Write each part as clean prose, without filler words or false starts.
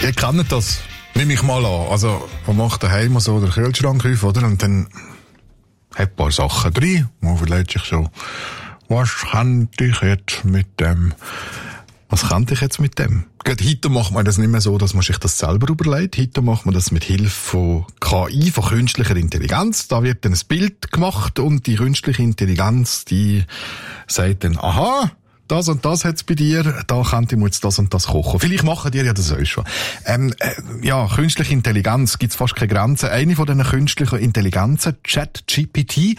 Ihr kennt das, nehme ich mal an. Also, man macht daheim so den Kühlschrank auf, oder? Und dann hat ein paar Sachen drin. Man überlegt sich so, was könnte ich jetzt mit dem? Gerade heute macht man das nicht mehr so, dass man sich das selber überlegt. Heute macht man das mit Hilfe von KI, von künstlicher Intelligenz. Da wird dann ein Bild gemacht und die künstliche Intelligenz, die sagt dann, aha, das und das hat's bei dir, da könnte ich mir jetzt das und das kochen. Vielleicht machen die ja das auch schon. Künstliche Intelligenz gibt's fast keine Grenzen. Eine von diesen künstlichen Intelligenzen, ChatGPT,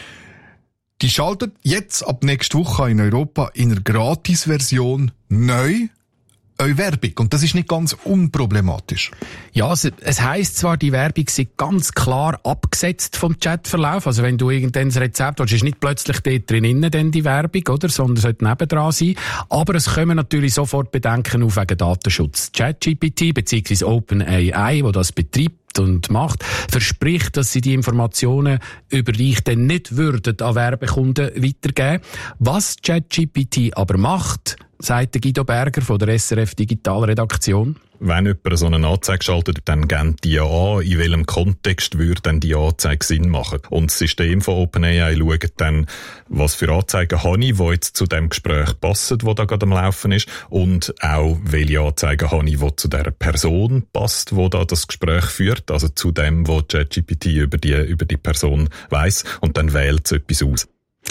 die schaltet jetzt ab nächster Woche in Europa in einer Gratis-Version neu eine Werbung. Und das ist nicht ganz unproblematisch. Ja, es heisst zwar, die Werbung sei ganz klar abgesetzt vom Chatverlauf. Also wenn du irgendein Rezept hast, ist nicht plötzlich dort drinnen dann die Werbung, oder? Sondern es sollte nebendran sein. Aber es kommen natürlich sofort Bedenken auf wegen Datenschutz. ChatGPT bzw. OpenAI, wo das betreibt und macht, verspricht, dass sie die Informationen über dich dann nicht würden an Werbekunden weitergeben. Was ChatGPT aber macht, sagt Guido Berger von der SRF Digitalredaktion. Wenn jemand so eine Anzeige schaltet, dann geben die ja an, in welchem Kontext würde dann die Anzeige Sinn machen. Und das System von OpenAI schaut dann, was für Anzeigen habe ich, die jetzt zu dem Gespräch passen, das da gerade am Laufen ist, und auch, welche Anzeigen habe ich, die zu der Person passt, die da das Gespräch führt, also zu dem, was ChatGPT über die Person weiss, und dann wählt es etwas aus.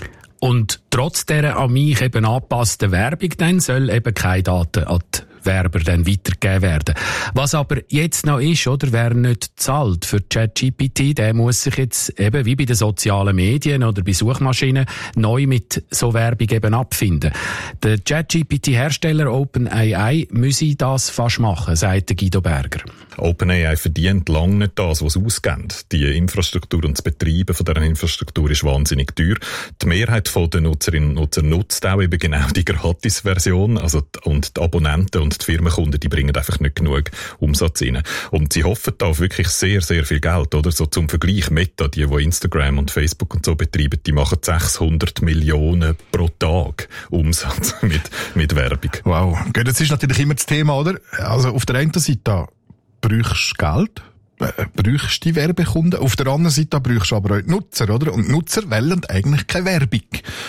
Und trotz dieser an mich eben angepassten Werbung dann soll eben keine Daten an die Werber dann weitergegeben werden. Was aber jetzt noch ist, oder, wer nicht zahlt für ChatGPT, der muss sich jetzt eben wie bei den sozialen Medien oder bei Suchmaschinen neu mit so Werbung eben abfinden. Der ChatGPT-Hersteller OpenAI müsse das fast machen, sagt Guido Berger. OpenAI verdient lange nicht das, was sie ausgeben. Die Infrastruktur und das Betreiben von dieser Infrastruktur ist wahnsinnig teuer. Die Mehrheit der Nutzerinnen und Nutzer nutzt auch eben genau die Gratis-Version, und die Abonnenten und die Firmenkunden, die bringen einfach nicht genug Umsatz rein. Und sie hoffen da auf wirklich sehr, sehr viel Geld, oder? So zum Vergleich, Meta, die Instagram und Facebook und so betreiben, die machen 600 Millionen pro Tag Umsatz mit Werbung. Wow. Okay, das ist natürlich immer das Thema, oder? Also auf der einen Seite brauchst du Geld, brauchst die Werbekunden, auf der anderen Seite brauchst du aber auch die Nutzer, oder? Und die Nutzer wollen eigentlich keine Werbung.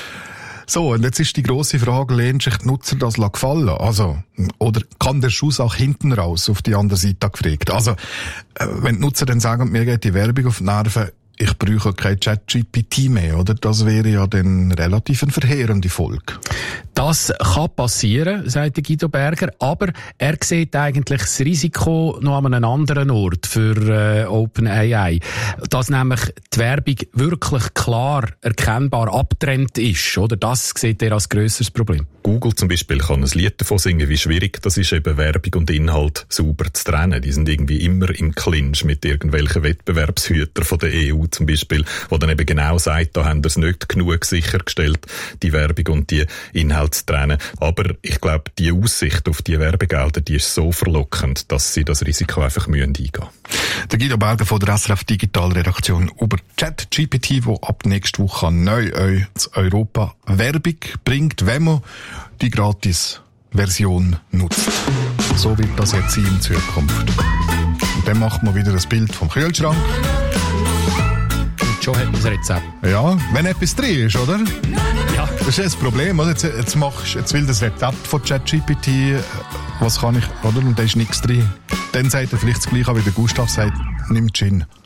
So, und jetzt ist die grosse Frage, lernen sich die Nutzer das gefallen? Also, oder kann der Schuss auch hinten raus auf die andere Seite gefragt? Also, wenn die Nutzer dann sagen, mir geht die Werbung auf die Nerven, ich brauche kein ChatGPT mehr, oder? Das wäre ja dann relativ eine verheerende Folge. Das kann passieren, sagt Guido Berger, aber er sieht eigentlich das Risiko noch an einem anderen Ort für OpenAI. Dass nämlich die Werbung wirklich klar erkennbar abgetrennt ist, oder? Das sieht er als grösseres Problem. Google zum Beispiel kann ein Lied davon singen, wie schwierig das ist, eben Werbung und Inhalt sauber zu trennen. Die sind irgendwie immer im Clinch mit irgendwelchen Wettbewerbshütern von der EU zum Beispiel, wo dann eben genau sagt, da haben wir es nicht genug sichergestellt, die Werbung und die Inhalte zu trennen. Aber ich glaube, die Aussicht auf die Werbegelder, die ist so verlockend, dass sie das Risiko einfach eingehen müssen. Der Guido Berger von der SRF Digitalredaktion über ChatGPT, wo ab nächster Woche neu in Europa Werbung bringt, wenn man die Gratis-Version nutzt. So wird das jetzt sein in Zukunft. Und dann macht man wieder ein Bild vom Kühlschrank. Und schon hat man das Rezept. Ja, wenn etwas drin ist, oder? Ja. Das ist das Problem, oder? Jetzt will das Rezept von ChatGPT, was kann ich, oder? Und da ist nichts drin. Dann sagt er vielleicht das Gleiche, wie der Gustav sagt, nimm Gin.